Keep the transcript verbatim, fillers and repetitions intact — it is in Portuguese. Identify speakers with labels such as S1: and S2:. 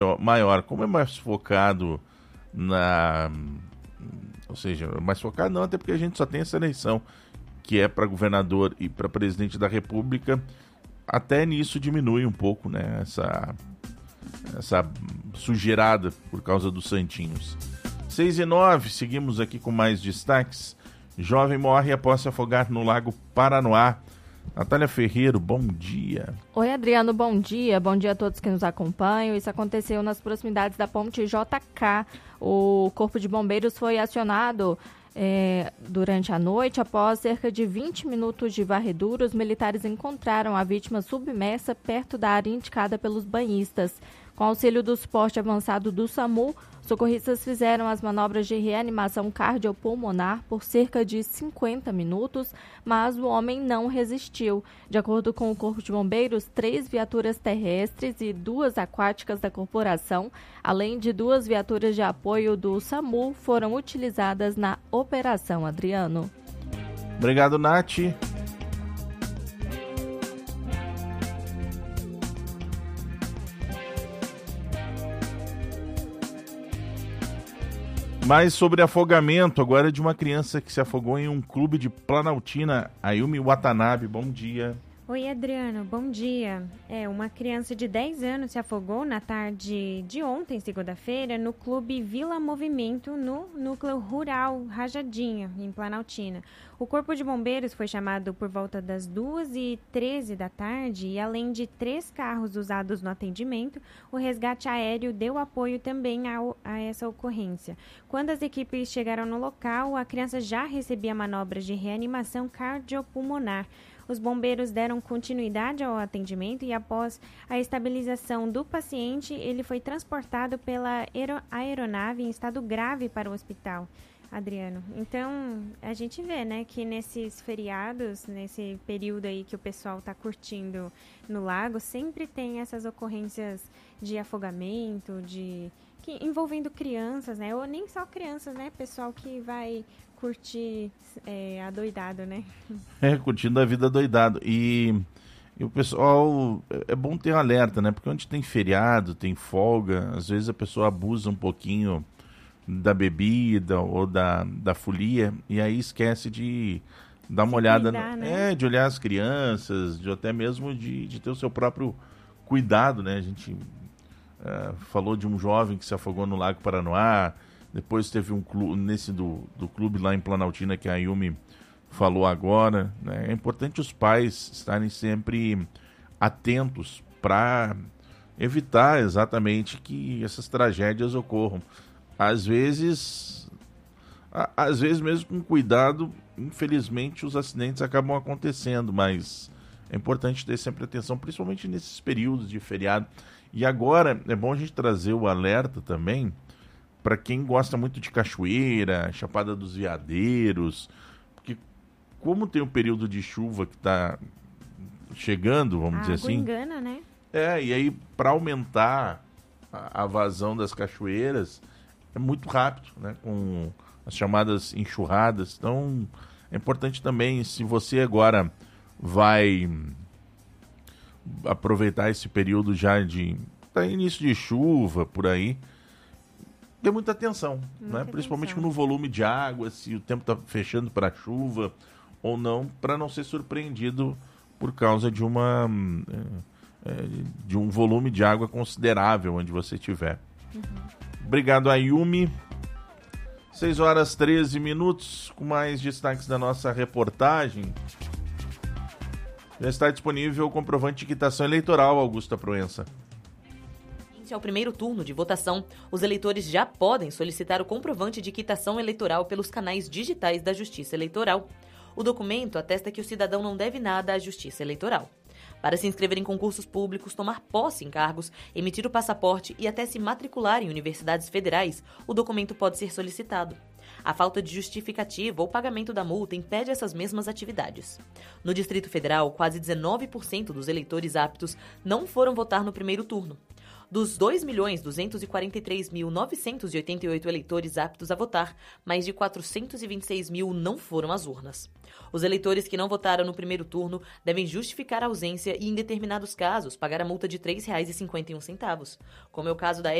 S1: maior. Como é mais focado na... Ou seja, mais focado não, até porque a gente só tem essa eleição, que é para governador e para presidente da República. Até nisso diminui um pouco, né, essa, essa sujeirada por causa dos santinhos. seis e nove, seguimos aqui com mais destaques. Jovem morre após se afogar no Lago Paranoá. Natália Ferreiro, bom dia.
S2: Oi, Adriano, bom dia. Bom dia a todos que nos acompanham. Isso aconteceu nas proximidades da ponte J K. O Corpo de Bombeiros foi acionado é, durante a noite. Após cerca de vinte minutos de varredura, os militares encontraram a vítima submersa perto da área indicada pelos banhistas. Com auxílio do suporte avançado do SAMU, socorristas fizeram as manobras de reanimação cardiopulmonar por cerca de cinquenta minutos, mas o homem não resistiu. De acordo com o Corpo de Bombeiros, três viaturas terrestres e duas aquáticas da corporação, além de duas viaturas de apoio do SAMU, foram utilizadas na operação. Adriano.
S1: Obrigado, Nath. Mais sobre afogamento, agora de uma criança que se afogou em um clube de Planaltina. Ayumi Watanabe, bom dia.
S3: Oi, Adriano, bom dia. É, uma criança de dez anos se afogou na tarde de ontem, segunda-feira, no clube Vila Movimento, no núcleo rural Rajadinha, em Planaltina. O Corpo de Bombeiros foi chamado por volta das duas e treze da tarde e, além de três carros usados no atendimento, o resgate aéreo deu apoio também ao, a essa ocorrência. Quando as equipes chegaram no local, a criança já recebia manobras de reanimação cardiopulmonar. Os bombeiros deram continuidade ao atendimento e, após a estabilização do paciente, ele foi transportado pela aeronave em estado grave para o hospital. Adriano, então a gente vê, né, que nesses feriados, nesse período aí que o pessoal está curtindo no lago, sempre tem essas ocorrências de afogamento, de que, envolvendo crianças, né, ou nem só crianças, né, pessoal que vai curtir é, adoidado, né?
S1: É, curtindo a vida adoidado. E, e o pessoal, é bom ter um alerta, né? Porque onde tem feriado, tem folga, às vezes a pessoa abusa um pouquinho da bebida ou da, da folia e aí esquece de dar uma Se olhada, cuidar, no, né? é, de olhar as crianças, de até mesmo de, de ter o seu próprio cuidado, né? A gente uh, falou de um jovem que se afogou no Lago Paranoá. Depois teve um clube, nesse do, do clube lá em Planaltina, que a Ayumi falou agora, né? É importante os pais estarem sempre atentos para evitar exatamente que essas tragédias ocorram. Às vezes, a, às vezes mesmo com cuidado, infelizmente os acidentes acabam acontecendo, mas é importante ter sempre atenção, principalmente nesses períodos de feriado. E agora é bom a gente trazer o alerta também para quem gosta muito de cachoeira, Chapada dos Veadeiros, porque como tem um período de chuva que está chegando, vamos
S3: a
S1: dizer
S3: água
S1: assim.
S3: engana, né?
S1: É, e aí para aumentar a, a vazão das cachoeiras é muito rápido, né? Com as chamadas enxurradas. Então é importante também, se você agora vai aproveitar esse período já de tá, início de chuva por aí, dê muita atenção, muita né? Principalmente atenção no volume de água, se o tempo está fechando para chuva ou não, para não ser surpreendido por causa de uma é, de um volume de água considerável onde você estiver. Uhum. Obrigado, Ayumi. seis horas e treze minutos, com mais destaques da nossa reportagem. Já está disponível o comprovante de quitação eleitoral, Augusta Proença.
S4: Ao primeiro turno de votação, os eleitores já podem solicitar o comprovante de quitação eleitoral pelos canais digitais da Justiça Eleitoral. O documento atesta que o cidadão não deve nada à Justiça Eleitoral. Para se inscrever em concursos públicos, tomar posse em cargos, emitir o passaporte e até se matricular em universidades federais, o documento pode ser solicitado. A falta de justificativa ou pagamento da multa impede essas mesmas atividades. No Distrito Federal, quase dezenove por cento dos eleitores aptos não foram votar no primeiro turno. Dos dois milhões duzentos e quarenta e três mil novecentos e oitenta e oito eleitores aptos a votar, mais de quatrocentos e vinte e seis mil não foram às urnas. Os eleitores que não votaram no primeiro turno devem justificar a ausência e, em determinados casos, pagar a multa de três reais e cinquenta e um centavos, como é o caso da